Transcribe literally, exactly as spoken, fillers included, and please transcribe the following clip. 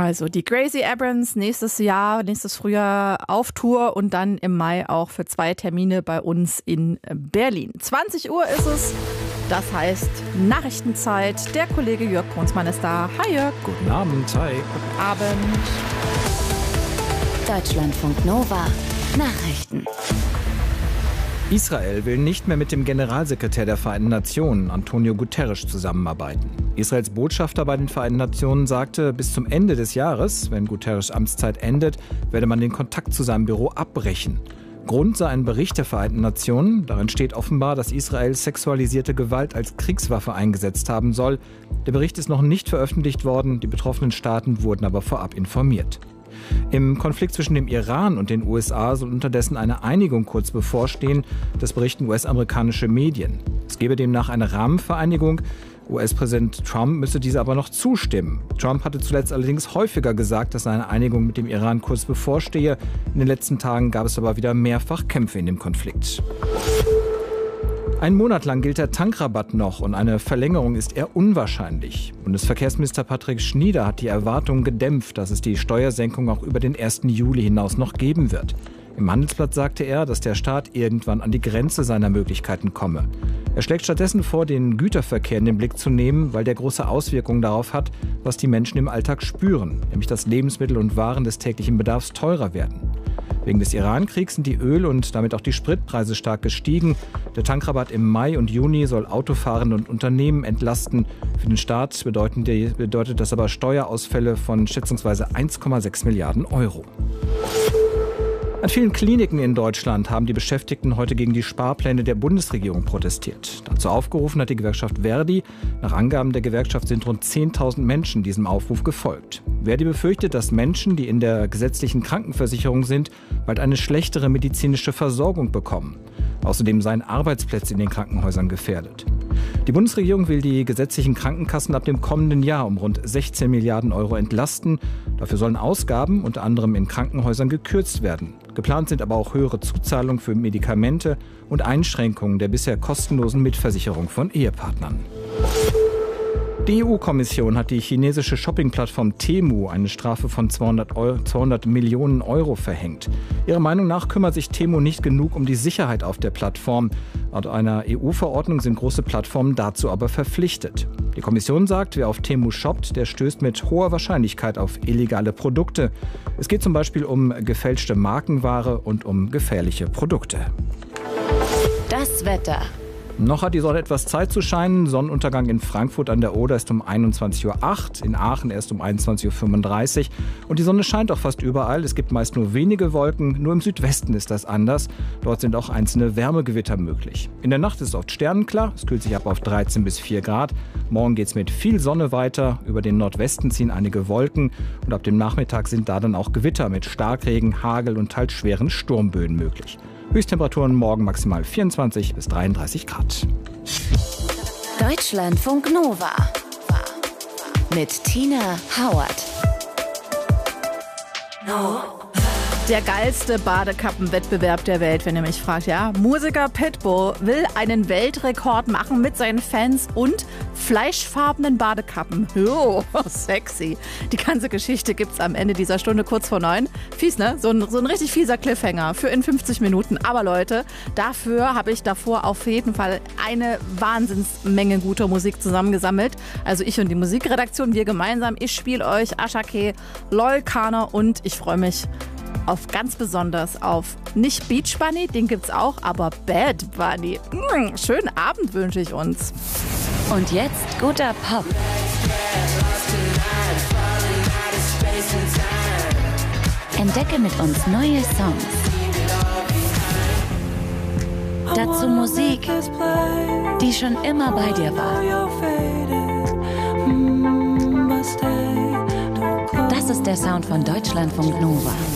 Also die Gracie Abrams nächstes Jahr, nächstes Frühjahr auf Tour und dann im Mai auch für zwei Termine bei uns in Berlin. zwanzig Uhr ist es, das heißt Nachrichtenzeit. Der Kollege Jörg Brunsmann ist da. Hi Jörg. Guten Abend, hi. Guten Abend. Deutschlandfunk Nova, Nachrichten. Israel will nicht mehr mit dem Generalsekretär der Vereinten Nationen, Antonio Guterres, zusammenarbeiten. Israels Botschafter bei den Vereinten Nationen sagte, bis zum Ende des Jahres, wenn Guterres' Amtszeit endet, werde man den Kontakt zu seinem Büro abbrechen. Grund sei ein Bericht der Vereinten Nationen. Darin steht offenbar, dass Israel sexualisierte Gewalt als Kriegswaffe eingesetzt haben soll. Der Bericht ist noch nicht veröffentlicht worden, die betroffenen Staaten wurden aber vorab informiert. Im Konflikt zwischen dem Iran und den U S A soll unterdessen eine Einigung kurz bevorstehen, das berichten U S-amerikanische Medien. Es gebe demnach eine Rahmenvereinigung. U S-Präsident Trump müsse diese aber noch zustimmen. Trump hatte zuletzt allerdings häufiger gesagt, dass eine Einigung mit dem Iran kurz bevorstehe. In den letzten Tagen gab es aber wieder mehrfach Kämpfe in dem Konflikt. Ein Monat lang gilt der Tankrabatt noch und eine Verlängerung ist eher unwahrscheinlich. Bundesverkehrsminister Patrick Schnieder hat die Erwartungen gedämpft, dass es die Steuersenkung auch über den ersten Juli hinaus noch geben wird. Im Handelsblatt sagte er, dass der Staat irgendwann an die Grenze seiner Möglichkeiten komme. Er schlägt stattdessen vor, den Güterverkehr in den Blick zu nehmen, weil der große Auswirkungen darauf hat, was die Menschen im Alltag spüren, nämlich dass Lebensmittel und Waren des täglichen Bedarfs teurer werden. Wegen des Iran-Kriegs sind die Öl- und damit auch die Spritpreise stark gestiegen. Der Tankrabatt im Mai und Juni soll Autofahrende und Unternehmen entlasten. Für den Staat bedeutet, bedeutet das aber Steuerausfälle von schätzungsweise eins Komma sechs Milliarden Euro. An vielen Kliniken in Deutschland haben die Beschäftigten heute gegen die Sparpläne der Bundesregierung protestiert. Dazu aufgerufen hat die Gewerkschaft Verdi. Nach Angaben der Gewerkschaft sind rund zehntausend Menschen diesem Aufruf gefolgt. Verdi befürchtet, dass Menschen, die in der gesetzlichen Krankenversicherung sind, bald eine schlechtere medizinische Versorgung bekommen. Außerdem seien Arbeitsplätze in den Krankenhäusern gefährdet. Die Bundesregierung will die gesetzlichen Krankenkassen ab dem kommenden Jahr um rund sechzehn Milliarden Euro entlasten. Dafür sollen Ausgaben unter anderem in Krankenhäusern gekürzt werden. Geplant sind aber auch höhere Zuzahlungen für Medikamente und Einschränkungen der bisher kostenlosen Mitversicherung von Ehepartnern. Die E U-Kommission hat die chinesische Shopping-Plattform Temu eine Strafe von zweihundert Millionen Euro verhängt. Ihrer Meinung nach kümmert sich Temu nicht genug um die Sicherheit auf der Plattform. Laut einer E U-Verordnung sind große Plattformen dazu aber verpflichtet. Die Kommission sagt, wer auf Temu shoppt, der stößt mit hoher Wahrscheinlichkeit auf illegale Produkte. Es geht zum Beispiel um gefälschte Markenware und um gefährliche Produkte. Das Wetter. Noch hat die Sonne etwas Zeit zu scheinen. Sonnenuntergang in Frankfurt an der Oder ist um einundzwanzig Uhr acht, in Aachen erst um einundzwanzig Uhr fünfunddreißig. Und die Sonne scheint auch fast überall. Es gibt meist nur wenige Wolken. Nur im Südwesten ist das anders. Dort sind auch einzelne Wärmegewitter möglich. In der Nacht ist es oft sternenklar. Es kühlt sich ab auf dreizehn bis vier Grad. Morgen geht es mit viel Sonne weiter. Über den Nordwesten ziehen einige Wolken. Und ab dem Nachmittag sind da dann auch Gewitter mit Starkregen, Hagel und teils schweren Sturmböen möglich. Höchsttemperaturen morgen maximal vierundzwanzig bis dreiunddreißig Grad. Deutschlandfunk Nova mit Tina Howard. No. Der geilste Badekappenwettbewerb der Welt, wenn ihr mich fragt, ja. Musiker Pitbull will einen Weltrekord machen mit seinen Fans und fleischfarbenen Badekappen. Oh, sexy. Die ganze Geschichte gibt's am Ende dieser Stunde kurz vor neun. Fies, ne? So ein, so ein richtig fieser Cliffhanger für in fünfzig Minuten. Aber Leute, dafür habe ich davor auf jeden Fall eine Wahnsinnsmenge guter Musik zusammengesammelt. Also ich und die Musikredaktion, wir gemeinsam. Ich spiele euch Ashake, Lol Kana und ich freue mich auf ganz besonders auf nicht Beach Bunny, den gibt's auch, aber Bad Bunny. Mmh, schönen Abend wünsche ich uns. Und jetzt guter Pop. Entdecke mit uns neue Songs. Dazu Musik, die schon immer bei dir war. Das ist der Sound von Deutschlandfunk Nova.